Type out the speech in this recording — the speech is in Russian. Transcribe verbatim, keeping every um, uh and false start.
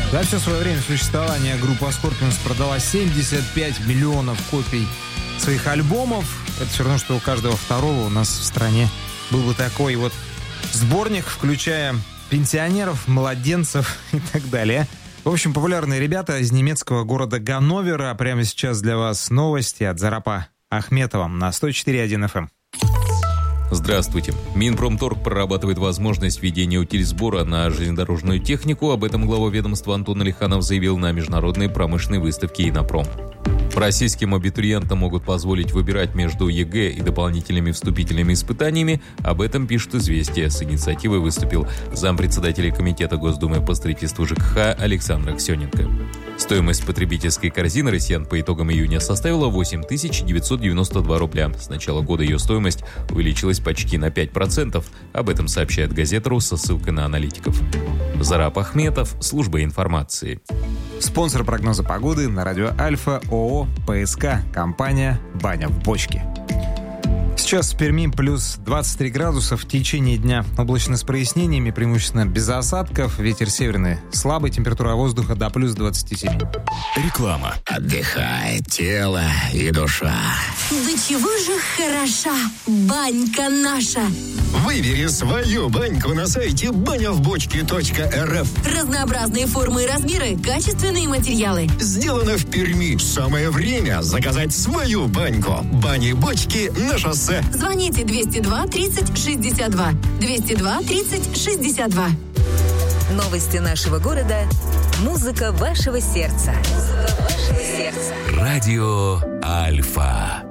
За все свое время существования группа Scorpions продала семьдесят пять миллионов копий своих альбомов. Это все равно, что у каждого второго у нас в стране был бы такой вот сборник, включая пенсионеров, младенцев и так далее. В общем, популярные ребята из немецкого города Ганновера. Прямо сейчас для вас новости от Зарапа Ахметова на сто четыре и один эф эм. Здравствуйте. Минпромторг прорабатывает возможность введения утильсбора на железнодорожную технику. Об этом глава ведомства Антон Алиханов заявил на международной промышленной выставке «Инопром». Российским абитуриентам могут позволить выбирать между ЕГЭ и дополнительными вступительными испытаниями. Об этом пишет «Известия». С инициативой выступил зампредседателя Комитета Госдумы по строительству ЖКХ Александр Аксененко. Стоимость потребительской корзины россиян по итогам июня составила восемь тысяч девятьсот девяносто два рубля. С начала года ее стоимость увеличилась почти на пять процентов. Об этом сообщает газета.ру со ссылкой на аналитиков. Зарап Ахметов, служба информации. Спонсор прогноза погоды на радио Альфа ООО ПСК, компания «Баня в бочке». Сейчас в Перми плюс двадцать три градуса, в течение дня облачно с прояснениями, преимущественно без осадков, ветер северный слабый, температура воздуха до плюс двадцати семи. Реклама. Отдыхает тело и душа. Да чего же хороша банька наша. Выбери свою баньку на сайте баня в бочке точка эр эф. Разнообразные формы и размеры, качественные материалы. Сделано в Перми. Самое время заказать свою баньку. Бани-бочки на шоссе. Звоните двести два тридцать шестьдесят два. двести два тридцать шестьдесят два. Новости нашего города. Музыка вашего сердца. Музыка вашего сердца. Радио Альфа.